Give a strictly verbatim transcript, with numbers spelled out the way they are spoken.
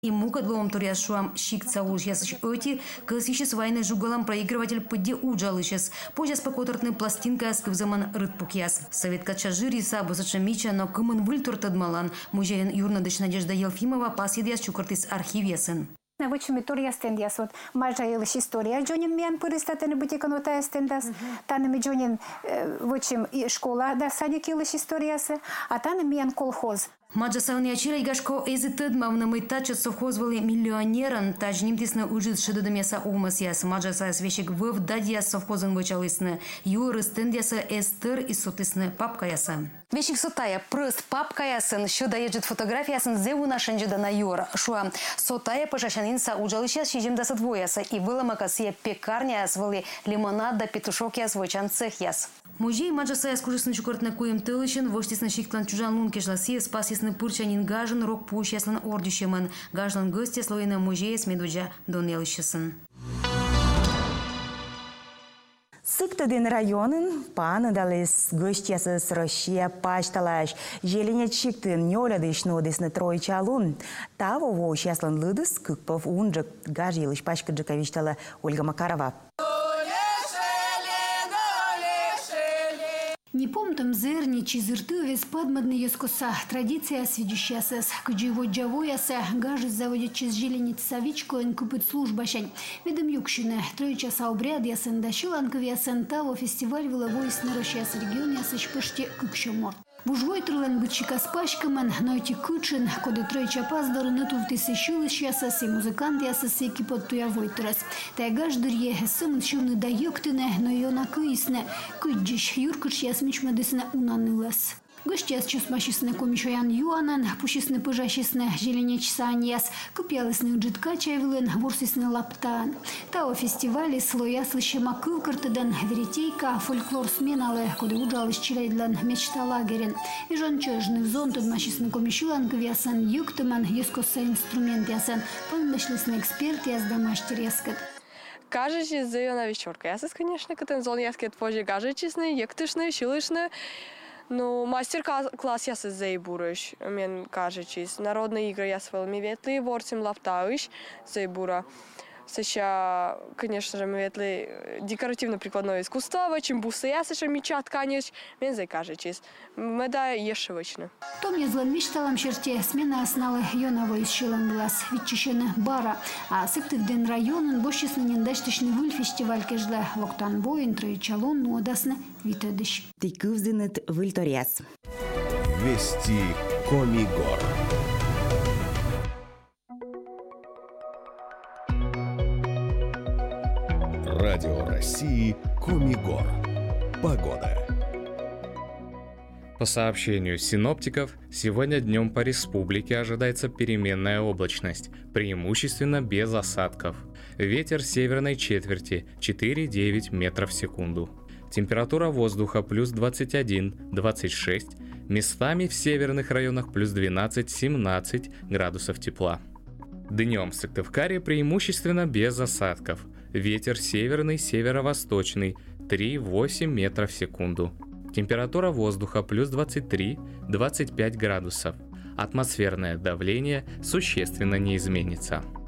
И мука двум туряшуам щикца ужьясыч оти, кысищес вайны жугалам проигрыватель подде уджалышес. Позjas покотортны пластинка скывзаман рытпукяс. Совет качажири сабусача мича, но кымын выльтур тадмалан. Мужейн юрнадыч Надежда Елфимова пасидяс чукартыс архивесен. Навучим туря стендяс вот мажа елыш история джонин мен пырыстатыны бутеканота стендас. Таным джонин вучим школа да садик елыш историясы, а таным мен колхоз. Маджа савнячира игашко эзитыд мавнамы тачат совхозвали миллионеран, тач нимтисна ужит шедудамеса умасяс. Маджа савесвещик вв дадьяс совхозын вычалысны. Юры стендяса эстер и сотысны папкаяса. Вещик сотая прыст папкаясын, що даежит фотографиясын зевуна шенджида на юр. Шуа сотая пожашанинса уджалыщас шижимдаса двояса и выламакасия пекарняс вали лимонад да петушокяс вочан цехяс. Музей Маджа саяс кужесны чукортна куем тылышын, воштисны шиктан чужан лункешласи, спасисны пырчанин гажын рок пущаслан ордющеман. Гажлан гости слоина музея с медуджа донелыщесын. Сыктыдын районын панадалыс гостясыз Россия пашталаш. Желенет шиктын нёлядыш нодысны тройчалун. Таво вощаслан лыдыс кыкпов унжык гажилыш пашкаджиковичтала Ольга Макарова. Не помним зерни, чи зырты вес подмадны ескоса. Традиция свидющаяся с кдживо джавояся, гажи заводит чиз жиленит савичко ин купит службашень. Видом юкшине, тройчаса обряд ясен дащиланков ясен таво фестиваль виловойс нарощаяс регион ясыч пыште кыкшоморт. Бужвой трлен бычика с пачкамен, но эти кычен, коды тройча паздары нетувты сещулыш ясас и музыкант ясас и кипот туя войтрас. Тайгаш дырье сымын шивны да юктыне, но ее накыисне, кыджиш юркыш ясмич медысне унанылас. Гостяс чусмашисне комишоян юанан, пушисне пыжашисне желенечса аньяс, купялысны уджитка чайвылын, ворсисне лаптан. Тао фестивали слоя слышема кылкартыдан веретейка, фольклор сменалы, коды уджалыш чилейдлан мечта лагерен. И жончожны зон tudмашисне комишуан квясан юктыман, юскоса инструмент ясан, помышлисне эксперт язда мастер яскат. Кажучи за ее на вечерка. Я сас, конечно, катен зон яскет позже кажучисне, ектышне, шилышне. Ну, мастер-класс я сазей бурыш, мен кажучись. Народные игры я свел ми ветли, ворцем лаптауиш зейбура. Сеща, конечно же, ми ветли декоративно-прикладное искусство, чем бусы я сеща меча тканешь, мен зей кажучись. Мы да ешевычно. Том я злан мечталам черте, смена основы йоново из шилан глаз, витчищены бара, а сыпты в день районен, бощисны нендаштышны выль фестиваль кежле, локтан боин, троечалон, нуодасны витадыш. Ты кувзинет выльторяс. Вести Комигор. Радио России Комигор. Погода. По сообщению синоптиков, сегодня днем по республике ожидается переменная облачность, преимущественно без осадков. Ветер северной четверти четыре-девять метров в секунду. Температура воздуха плюс двадцать один - двадцать шесть, местами в северных районах плюс двенадцать-семнадцать градусов тепла. Днем в Сыктывкаре преимущественно без осадков. Ветер северный, северо-восточный три-восемь метров в секунду. Температура воздуха плюс двадцать три - двадцать пять градусов. Атмосферное давление существенно не изменится.